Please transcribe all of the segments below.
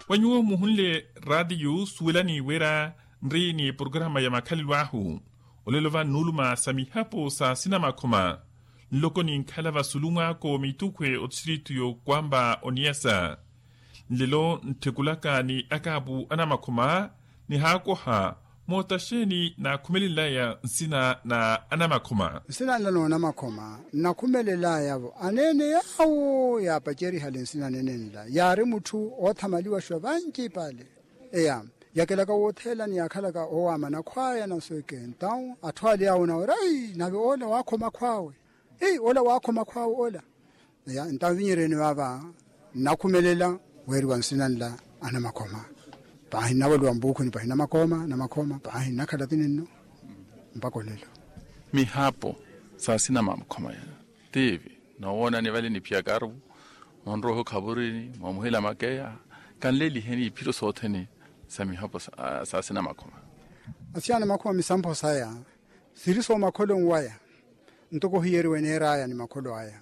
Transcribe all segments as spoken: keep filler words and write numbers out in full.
Wanyu muhunle radio suwelani wera nri ni programa ya makalilwahu. Olelova nuluma samihapo sa sinama koma. Nloko ni nkalava sulunga ko mitukwe otsiritu yo kwamba oniasa. Nlelo ntekulaka ni akabu anamakoma ni hako ha motasheni na kumelilaya nsina na anamakoma. Nsina nano anamakoma na kumelilaya anene yao ya pacheri hali nsina nenenila. Yari mutu othamaliwa shwa vanji pale. Eya. Yakelaka wothela ni yakalaka owama na kwaya na sweke ntao atwali yao na orai nawe ola wako makwawe eh ola wako makwawe ola ya ntao vinyireni baba nakumelela weri wansinanla ana makoma bahi nawalwa mbuku ni bahi na makoma na makoma bahi nakala tinino mpako lelo mi hapo sasina makoma ya tv naona ni vale ni pia garu onroho kaburi mamuhela makeya kanleli heni piro sotheni sami hapo sasina makoma asiana makoma misampo saya siriso makolo ngwaya ntoko hiyeriwe neraya ni makolo aya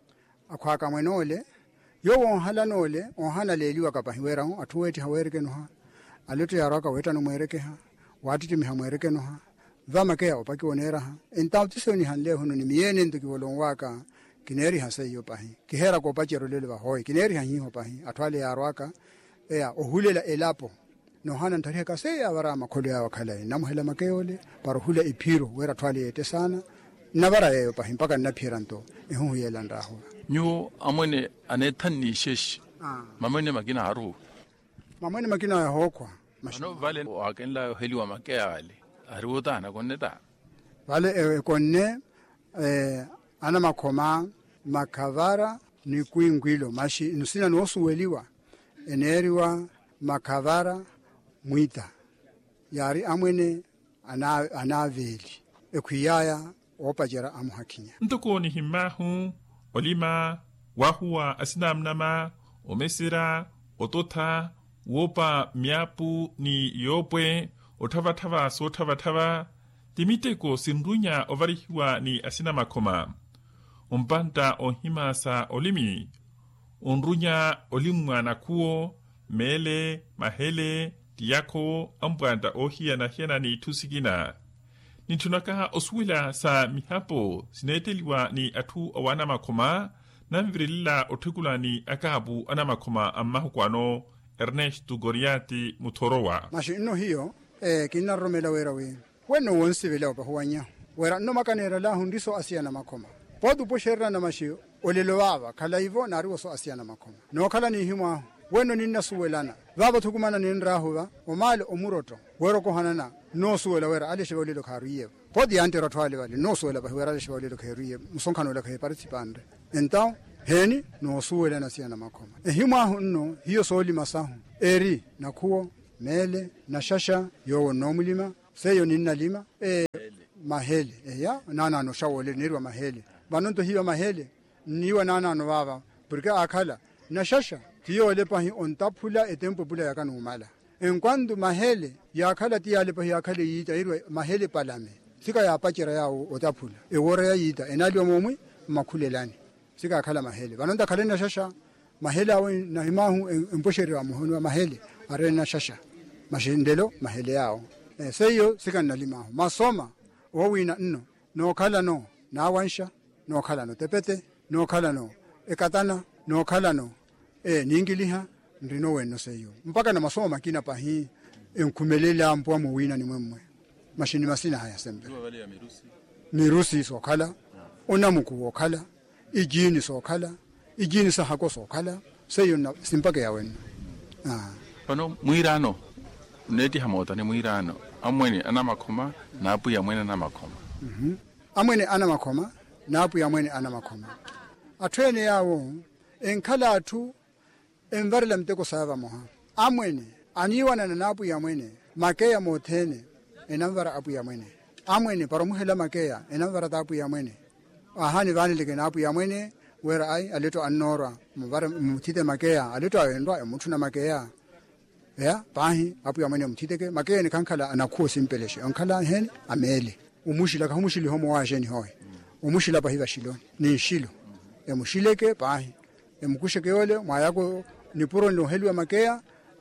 akwaka mwenole yo onhala nole onhana leliwa kapahiwera atuweti hawereke noha aleto yaraka weta no mwereke ha watiti mi hamwereke noha vama ke opaki onera ha entautisoni hanle hono ni miene ntoki wolonwaka kineri haseyo pahi kihera ko pachero lele ba hoy kineri hanyiho pahi atwale yarwaka ea ohulela elapo no hana ntari ka se abara makolo ya wakhala namuhela makeole paruhula ipiro wera twali ete sana nabara yeyo pa mpaka na phiranto ehu yela ndaho nyu amone anethan ni shesh ah mamone makina haru mamone makina ya hokwa no vale wakenla heliwa makeale aruta na koneta vale e konne eh ana makoma makavara ni kuingwilo mashi nusina nosuweliwa eneriwa makavara mwita yari amwene ana anaveli ekwiyaya opajera amuhakinya ntoko ni himahu olima wahua asinamnama omesira otota wopa miapu ni yopwe otavathava sotavathava timiteko sindunya ovarihiwa ni asinamakoma ompanta ohima sa olimi onrunya olimwa na kuo mele mahele tiyako ambwanda ohia na hiena ni tusikina nitunaka oswila sa mihapo sineteliwa ni atu awana makoma na mvirilila otukula ni akabu anamakoma amahukwano Ernesto Goriati Mutorowa mashi ino hiyo eh kina romela wera we weno wonsi vile opahuanya wera no makanera la hundiso asiana makoma podu posherra na mashi olelowava kala hivyo na riwo so asiana makoma no kala ni himwa weno ninna suwelana baba tukumana ninrahuwa omale omuroto wero ko hanana no suwela wera ale shewolelo kharuye podi ante rotwale wale no suwela ba wera ale shewolelo kharuye musonkano la khay participante entaw heni no suwela na siana makoma ehimwa hunno hiyo soli masahu eri na kuo mele na shasha yo no mulima seyo ninna lima e mahele eya nana no shawole nirwa mahele banonto hiyo mahele niwa nana no baba porque akhala na shasha tiyo le pahi ontapula etempo pula yakanumala enkwandu mahele yakhala tiyale pahi yakhale yita irwe mahele palame sika yapachira yawo otapula ewora yita enali omomwe makhulelani sika yakhala mahele banonda khalena shasha mahele awe na himahu emposheri wa muhono mahele arena shasha mashindelo mahele yawo e, seyo sika nalimaho masoma owina nno no khala no na wansha no khala no tepete no khala no ekatana no khala no e ningiliha ndino weno seyo mpaka na masomo makina pahi enkumelela mpwa muwina ni mwemwe mashini masina haya sembe mirusi sokhala onamuku wokhala ijini sokhala ijini sahako sokhala seyo na simpaka ya weno ah pano mwirano neti hamota ni mwirano amwene ana makoma na apu ya mwene ana makoma mhm amwene ana makoma na apu ya mwene ana makoma atwene yawo enkhala atu envarela mteko sava moha amwene aniwana na napu ya mwene makeya mothene enamvara apu ya mwene amwene paramuhela makeya enamvara tapu ya mwene ahani vani leke napu ya mwene wera ai aleto annora mvara mutite makeya aleto ayendwa emutuna makeya ya pahi apu ya mwene mutiteke makeya ni kankhala anakuo simpeleshe onkhala hen amele umushila kahumushili homo wa jeni hoy umushila pahiva shiloni ni shilo emushileke pahi emukusheke yole mwayako nipuro ndo helwa makeya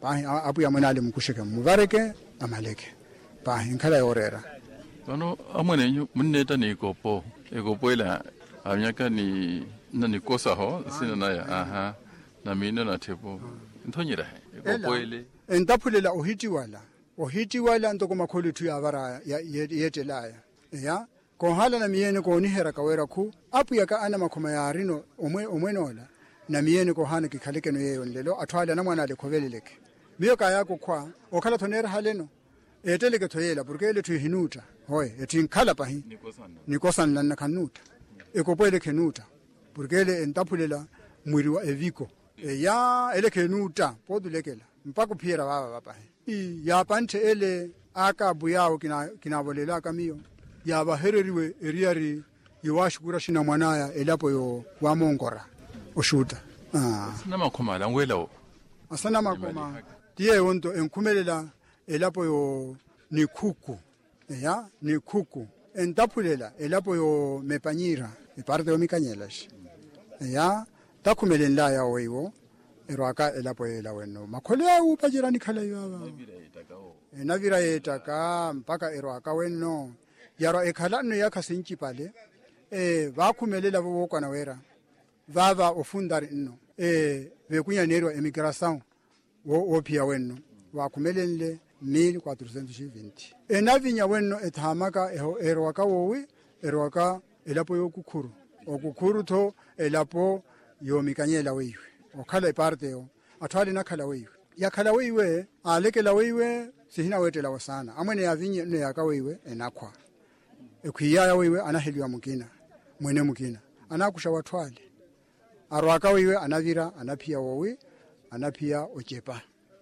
bahi apu ya mwenale mkushike mubareke amaleke bahi nkala yorera Ano amane nyu muneta ni kopo ekopo ila amyaka ni na ni kosa ho sina na ya aha na mina na tepo ntonyira he ekopo ile entaphulela ohiti wala ohiti wala ntoko makholu thu ya bara yetelaya ya ko hala na miyene ko ni hera kawera khu apu ya ka ana makhoma ya rino omwe omwenola na miyene ko hana ki khaleke no yeyo lelo athwala na mwana le khoveleleke miyo ka ya ko khwa okhala thonera haleno eteleke thoyela burkele thu hinuta hoy etin khala pahi nikosan lanna kanuta ekopele kenuta burkele entaphulela mwiri wa eviko e ya ele kenuta podulekela mpaka phiera baba baba i ya panthe ele aka buyao kina kinabolela kamiyo ya bahereriwe eriari yiwashukura shina mwanaya elapo yo wa mongora oshuta ah sina makhoma la ngwela asana makoma tie wonto enkhumelela elapo yo ni kuku ya ni kuku entaphulela elapo yo mepanyira iparte yo mikanyelash ya takhumelela ya oyiwo erwaka elapo ela weno makhole au pajirani khala yaba enavira yetaka mpaka erwaka weno yaro ekhala no yakhasinchi pale eh bakhumelela bobokwana wera baba ofundari nno eh bekunyanerwa emigration wo opia weno wakhumelele mille quatre cent vingt enavinya weno ethamaka erwaka wowi erwaka elapo yokukhuru okukhuru tho elapo yo mikanyela weiwe okhala iparte yo athwali nakhala weiwe yakhala weiwe alekela weiwe sihina wetela wasana amwene yavinye ne yakaweiwe enakhwa ekhiyaya weiwe anaheliwa mukina mwene mukina anakusha wathwali arwaka weiwe anavira anaphia wowi anaphia ochepa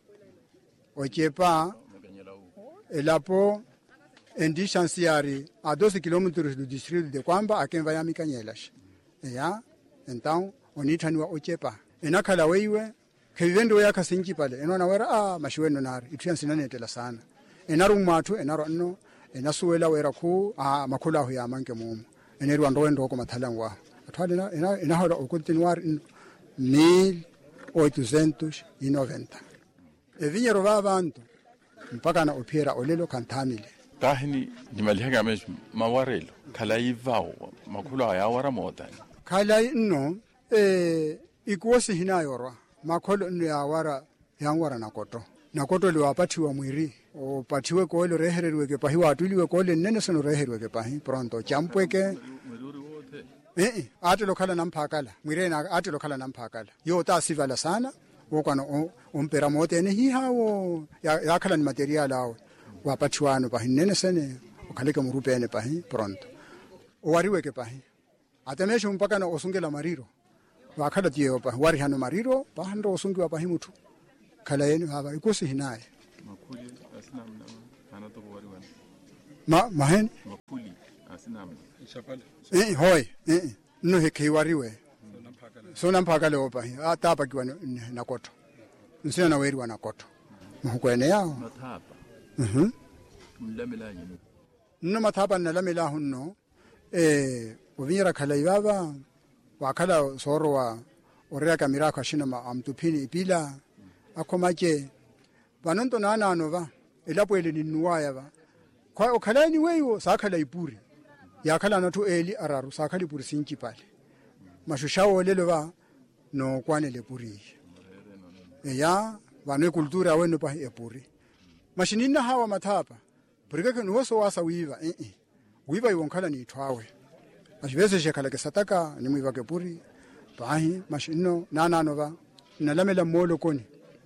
ochepa elapo endishansiari a doze kilómetros do distrito de Kwamba akenva ya mikanyelash ya então onithaniwa ochepa enakhala weiwe khevendo yakhasinchi pale enona wera ah mashiweno nari ithiyansinanetela sana enaru mathu enaro nno enasuwela wera khu ah makhula ho ya manke mumo enerwa ndowendo ko mathalangwa athwalena ena enahola okontinuar mille oitocentos e noventa evinyero va abantu mpaka na ophiera olelo kanthamile kahini nimalihaga mesh mawarelo khala ivao makhula ya wara mota khala nno eh ikuosi hinayorwa makholo nno ya wara yangwara nakoto nakoto liwapathiwa mwiri opathiwe kole rehererwe ke pahi watuliwe kole nene sono reherwe ke pahi pronto champweke eh ate lokhala namphakala mwire na ate lokhala namphakala yo ta sivala sana wokwana umpera mote ne hihawo yakhala ni material awo wapathiwano pahi nene sene ukhaleke murupene pahi pronto owariwe ke pahi atemesho mpaka na osungela mariro wakhala tiyo pa wari hano mariro pa ndo osungiwa pahi muthu khala yenu haba ikosi hinaye makhuli asinamna hana to wari wana ma mahen makhuli asinamna ishapala eh hoy eh no hekhe wariwe so namphakale opahi atapa kiwa nakoto nsina na weri wana koto mukwene yao mathapa mhm mlamela nyino nno mathapa nalamela hunno eh uvinyira khala ibaba wakhala sorwa orea kamera khashina ma amtuphini ipila akhomache banonto nana nova elapo ele ninuwaya ba kwa okhala ni weyo sakhala ipuri yakhala nathu eli araru sakhala ipuri sinchi pale mashushawo lelo ba no kwanele puri eya bane kultura wenu pa epuri mashinina hawa mathapa burike no so wasa wiva eh eh wiva yonkhala ni thwawe ashivese shekhala ke sataka ni mwiva ke puri bahi mashino nana nova nalamela molo koni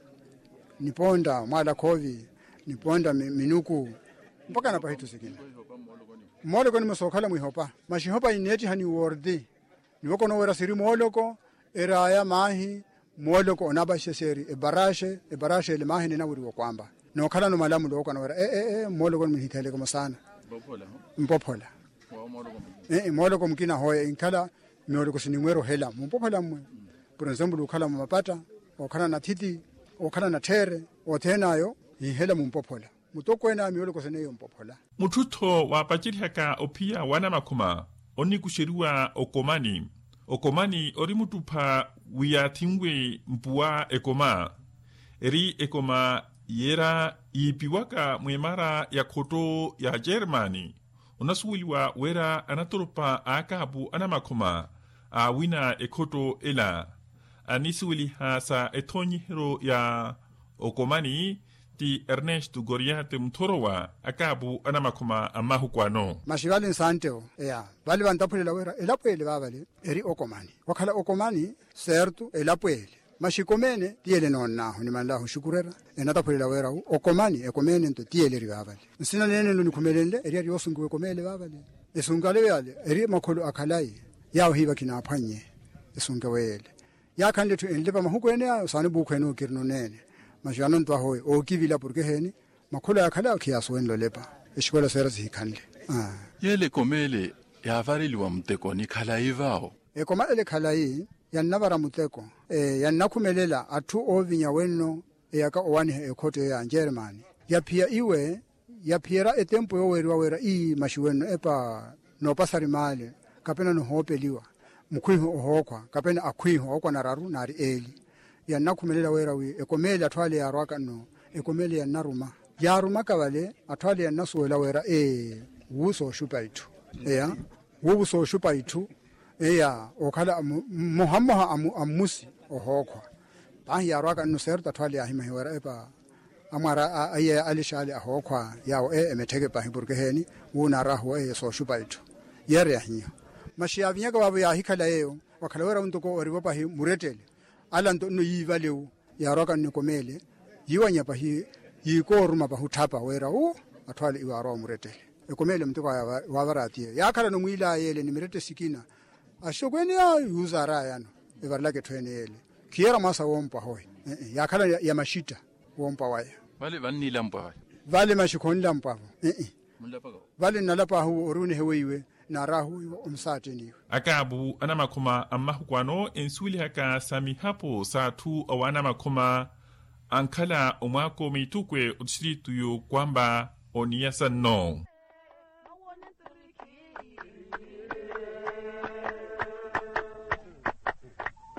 niponda mwala khovi niponda minuku mpaka na pahitu sikina molo koni msokhala mwihopa mashihopa ineti hani wordi niwoko no wera siri moloko eraya mahi moloko onaba sheseri e barashe e barashe le mahi na wuri Kwamba no khala no malamu lokho no wera eh eh eh moloko mhithele ko masana mpopola mpopola eh moloko mkina hoye inkhala moloko sinimwero hela mpopola mwe por exemple ukhala mapata okhala na thiti okhala na there othenayo ihela mumpopola mutokwena moloko seneyo mpopola muthutho wa pachirihaka ophia wana makhuma oni kusheriwa okomani okomani ori mutupha wiya thingwe mpuwa ekoma eri ekoma yera ipiwaka mwemara ya koto ya Germani unasuwiliwa wera anatoropa akabu anamakoma awina ekoto ela anisuwili hasa etonyihero ya okomani ti Ernesto Goriate Mtorowa akabu anamakoma amahukwano mashivali nsanteo ya vali vantapulela wera elapwele vavali eri okomani wakhala okomani certo elapwele mashikomene tiele nonnaho ni manlahu shukurera enatapulela wera okomani ekomene nto tiele ri vavali nsina nene no nikhumelele eri ari osunguwe komele vavali esungale yale eri makholo akhalai yawo hiva kina aphanye esungawele yakhanle thu enlepa mahukwene ayo sane bukhwene okirino nene mashano ntwa hoye okivila porque heni makholo yakhala khiyaswen lo lepa eshikola sera zikhanle ah yele komele yavariliwa mteko ni khala ivao ekomale khalai yannavara muteko eh yannakhumelela athu ovinya wenno eyaka owani ekhoto ya Germany yaphiya iwe yaphiera etempo yoweriwa wera i mashiwenno epa no pasari male kapena no hopeliwa mukhiho ohokwa kapena akhiho okwa nararu nari eli yannakhumelela wera wi ekomele athwale yarwaka no ekomele yannaruma yaruma kavale athwale yannasuwela wera e wuso shupaitu eya wuso shupaitu eya okhala muhammaha amusi ohokwa bahi yarwaka no serta thwale ahima wera epa amara aye alishali ahokwa yawo e emetheke bahi burgeheni wuna rahu e so shupaitu yere ahiyo mashiyavinya ka babo yahikhala eyo wakhala wera untoko oriwo bahi muretele alanto no yivaleu yarwaka nikomele yiwanya bahi yikoruma bahu thapa wera u athwale iwaro muretele ekomele mtoko wavarati yakhala no mwila yele ni mirete sikina ashokweni ya yuzara yano evarlake thwene yele kiera masa wompa hoy yakhala ya mashita wompa waya vale vanila mpwa vale mashikhoni lampavo eh eh vale nalapa hu orune heweiwe narahu umsate niwe akabu anamakoma amahukwano enswili haka sami hapo satu awana makoma ankala omwako mitukwe utsiritu yo kwamba oniyasa no